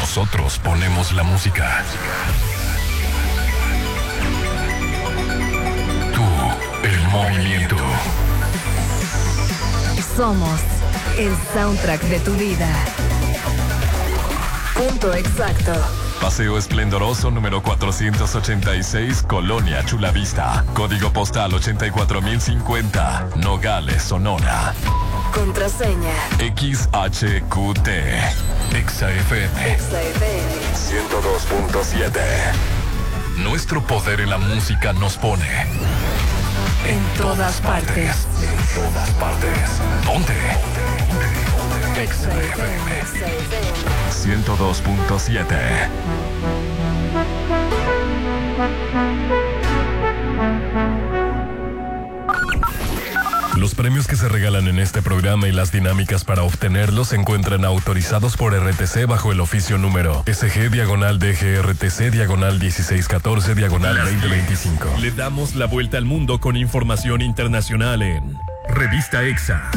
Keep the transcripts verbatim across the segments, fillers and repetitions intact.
Nosotros ponemos la música. Tú, el movimiento. Somos el soundtrack de tu vida. Punto exacto. Paseo Esplendoroso número cuatrocientos ochenta y seis, Colonia Chulavista. Código postal ochenta y cuatro mil cincuenta, Nogales, Sonora. Contraseña X H Q T. Exa F M. Exa F M ciento dos punto siete. Nuestro poder en la música nos pone en todas partes. En todas partes. ¿Dónde? Exa F M ciento dos punto siete. Los premios que se regalan en este programa y las dinámicas para obtenerlos se encuentran autorizados por R T C bajo el oficio número S G diagonal D G R T C diagonal dieciséis catorce diagonal veinte veinticinco. Le damos la vuelta al mundo con información internacional en Revista Exa.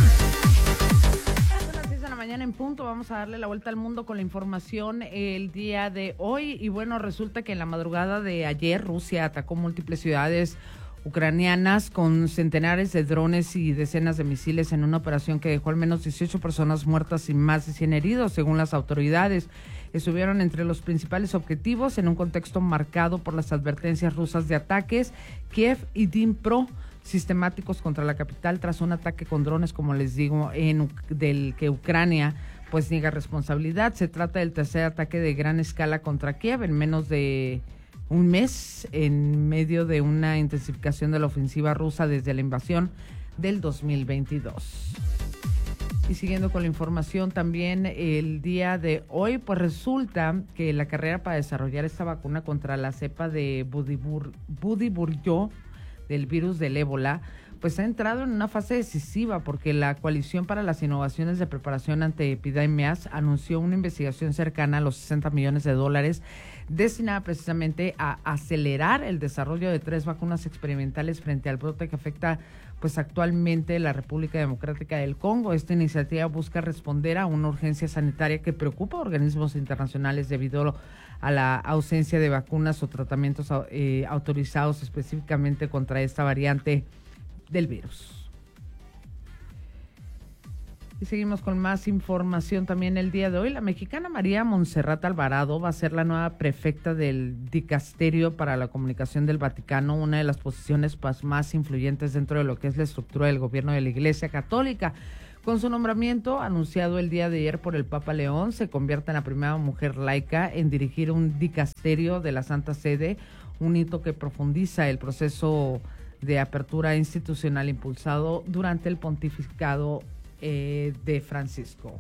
En punto, vamos a darle la vuelta al mundo con la información el día de hoy. Y bueno, resulta que en la madrugada de ayer Rusia atacó múltiples ciudades ucranianas con centenares de drones y decenas de misiles en una operación que dejó al menos dieciocho personas muertas y más de cien heridos, según las autoridades. Estuvieron entre los principales objetivos en un contexto marcado por las advertencias rusas de ataques Kiev y Dnipro sistemáticos contra la capital tras un ataque con drones, como les digo, en del que Ucrania pues niega responsabilidad. Se trata del tercer ataque de gran escala contra Kiev en menos de un mes, en medio de una intensificación de la ofensiva rusa desde la invasión del dos mil veintidós. Y siguiendo con la información también el día de hoy, pues resulta que la carrera para desarrollar esta vacuna contra la cepa de Budibur, Budiburio del virus del ébola, pues ha entrado en una fase decisiva porque la Coalición para las Innovaciones de Preparación ante Epidemias anunció una investigación cercana a los sesenta millones de dólares destinada precisamente a acelerar el desarrollo de tres vacunas experimentales frente al brote que afecta pues actualmente la República Democrática del Congo. Esta iniciativa busca responder a una urgencia sanitaria que preocupa a organismos internacionales debido a la ausencia de vacunas o tratamientos eh, autorizados específicamente contra esta variante del virus. Y seguimos con más información también el día de hoy. La mexicana María Montserrat Alvarado va a ser la nueva prefecta del Dicasterio para la Comunicación del Vaticano, una de las posiciones más influyentes dentro de lo que es la estructura del gobierno de la Iglesia Católica. Con su nombramiento, anunciado el día de ayer por el Papa León, se convierte en la primera mujer laica en dirigir un dicasterio de la Santa Sede, un hito que profundiza el proceso de apertura institucional impulsado durante el pontificado eh, de Francisco.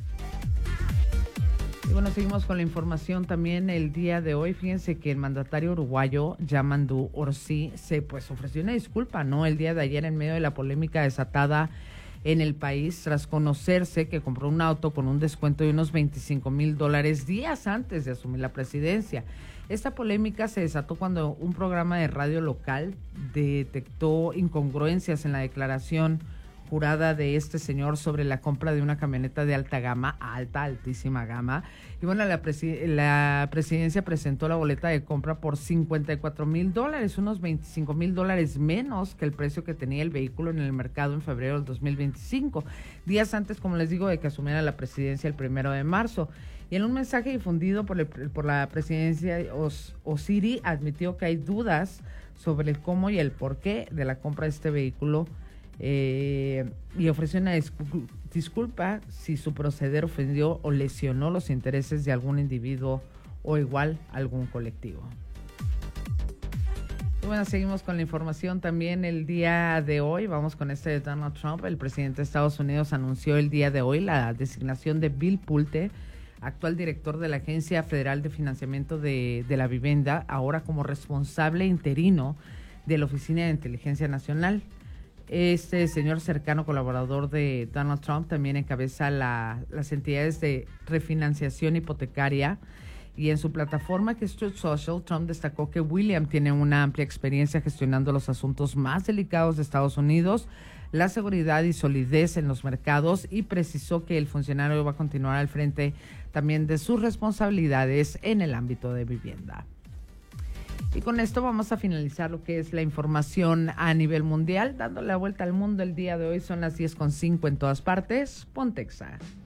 Y bueno, seguimos con la información también el día de hoy. Fíjense que el mandatario uruguayo, Yamandu Orsi, se pues ofreció una disculpa, ¿no? El día de ayer en medio de la polémica desatada en el país tras conocerse que compró un auto con un descuento de unos veinticinco mil dólares días antes de asumir la presidencia. Esta polémica se desató cuando un programa de radio local detectó incongruencias en la declaración jurada de este señor sobre la compra de una camioneta de alta gama, alta, altísima gama. Y bueno, la, presi- la presidencia presentó la boleta de compra por cincuenta y cuatro mil dólares, unos veinticinco mil dólares menos que el precio que tenía el vehículo en el mercado en febrero del dos mil veinticinco, días antes, como les digo, de que asumiera la presidencia el primero de marzo. Y en un mensaje difundido por, el, por la presidencia, Os, Osiri admitió que hay dudas sobre el cómo y el por qué de la compra de este vehículo, eh, y ofreció una discul- disculpa si su proceder ofendió o lesionó los intereses de algún individuo o igual algún colectivo. Y bueno, seguimos con la información también el día de hoy. Vamos con este de Donald Trump. El presidente de Estados Unidos anunció el día de hoy la designación de Bill Pulte, actual director de la Agencia Federal de Financiamiento de, de la Vivienda, ahora como responsable interino de la Oficina de Inteligencia Nacional. Este señor cercano colaborador de Donald Trump también encabeza la, las entidades de refinanciación hipotecaria, y en su plataforma que es Truth Social, Trump destacó que William tiene una amplia experiencia gestionando los asuntos más delicados de Estados Unidos, la seguridad y solidez en los mercados y precisó que el funcionario va a continuar al frente también de sus responsabilidades en el ámbito de vivienda. Y con esto vamos a finalizar lo que es la información a nivel mundial, dando la vuelta al mundo el día de hoy. Son las diez con cinco en todas partes. Pontexa.